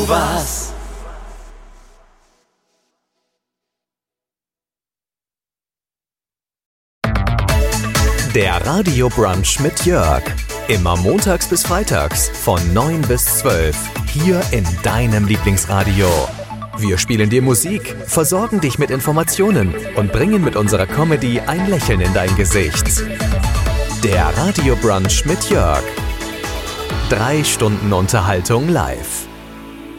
was? Der Radio Brunch mit Jörg. Immer montags bis freitags von 9 bis 12. Hier in deinem Lieblingsradio. Wir spielen dir Musik, versorgen dich mit Informationen und bringen mit unserer Comedy ein Lächeln in dein Gesicht. Der Radio Brunch mit Jörg. 3 Stunden Unterhaltung live.